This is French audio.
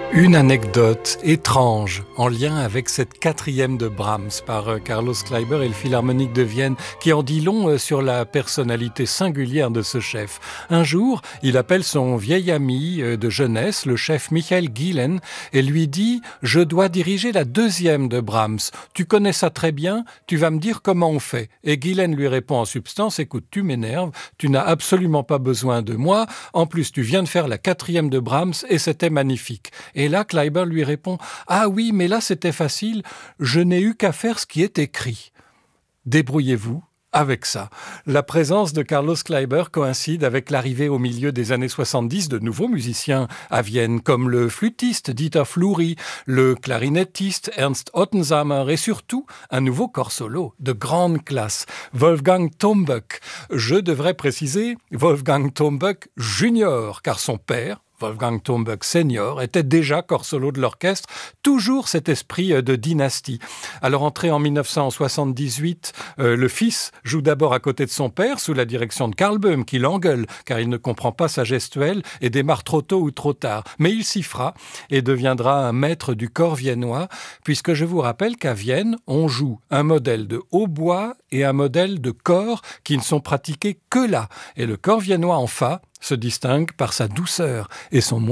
Une anecdote étrange en lien avec cette quatrième de Brahms par Carlos Kleiber et le Philharmonique de Vienne qui en dit long sur la personnalité singulière de ce chef. Un jour, il appelle son vieil ami de jeunesse, le chef Michael Gillen, et lui dit « Je dois diriger la deuxième de Brahms. Tu connais ça très bien, tu vas me dire comment on fait. » Et Gillen lui répond en substance « Écoute, tu m'énerves, tu n'as absolument pas besoin de moi. En plus, tu viens de faire la quatrième de Brahms et c'était magnifique. » Et là, Kleiber lui répond « Ah oui, mais là c'était facile, je n'ai eu qu'à faire ce qui est écrit. » Débrouillez-vous avec ça. La présence de Carlos Kleiber coïncide avec l'arrivée au milieu des années 70 de nouveaux musiciens à Vienne, comme le flûtiste Dieter Fluri, le clarinettiste Ernst Ottensamer et surtout un nouveau corps solo de grande classe, Wolfgang Tombeck. Je devrais préciser Wolfgang Tombeck Junior, car son père, Wolfgang Tombeck Senior, était déjà corps solo de l'orchestre, toujours cet esprit de dynastie. Alors entré en 1978, le fils joue d'abord à côté de son père sous la direction de Karl Böhm qui l'engueule car il ne comprend pas sa gestuelle et démarre trop tôt ou trop tard. Mais il s'y fera et deviendra un maître du corps viennois puisque je vous rappelle qu'à Vienne, on joue un modèle de hautbois et un modèle de corps qui ne sont pratiqués que là. Et le corps viennois en fa se distingue par sa douceur et son